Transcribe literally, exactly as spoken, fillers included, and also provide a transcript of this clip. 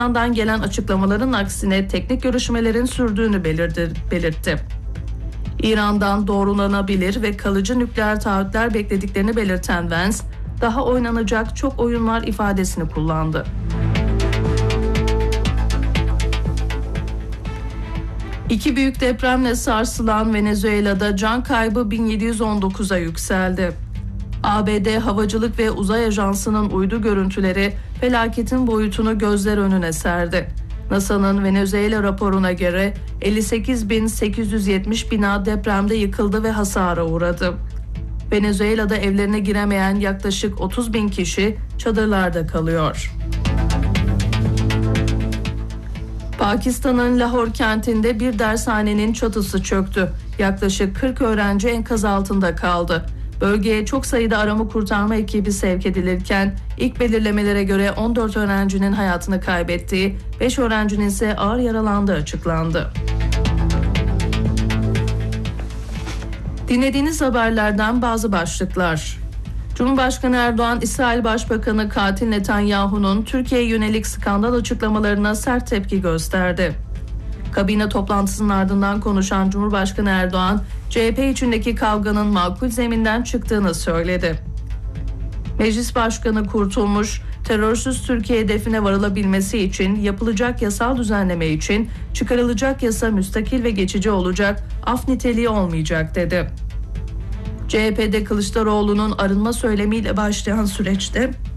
İran'dan gelen açıklamaların aksine teknik görüşmelerin sürdüğünü belirtti. İran'dan doğrulanabilir ve kalıcı nükleer taahhütler beklediklerini belirten Vance, daha oynanacak çok oyun var ifadesini kullandı. İki büyük depremle sarsılan Venezuela'da can kaybı bin yedi yüz on dokuza yükseldi. A B D Havacılık ve Uzay Ajansı'nın uydu görüntüleri felaketin boyutunu gözler önüne serdi. NASA'nın Venezuela raporuna göre elli sekiz bin sekiz yüz yetmiş bina depremde yıkıldı ve hasara uğradı. Venezuela'da evlerine giremeyen yaklaşık otuz bin kişi çadırlarda kalıyor. Pakistan'ın Lahore kentinde bir dershanenin çatısı çöktü. Yaklaşık kırk öğrenci enkaz altında kaldı. Bölgeye çok sayıda arama kurtarma ekibi sevk edilirken ilk belirlemelere göre on dört öğrencinin hayatını kaybettiği, beş öğrencinin ise ağır yaralandığı açıklandı. Dinlediğiniz haberlerden bazı başlıklar. Cumhurbaşkanı Erdoğan, İsrail Başbakanı katil Netanyahu'nun Türkiye'ye yönelik skandal açıklamalarına sert tepki gösterdi. Kabine toplantısının ardından konuşan Cumhurbaşkanı Erdoğan, C H P içindeki kavganın makul zeminden çıktığını söyledi. Meclis Başkanı Kurtulmuş, terörsüz Türkiye hedefine varılabilmesi için yapılacak yasal düzenleme için çıkarılacak yasa müstakil ve geçici olacak, af niteliği olmayacak dedi. C H P'de Kılıçdaroğlu'nun arınma söylemiyle başlayan süreçte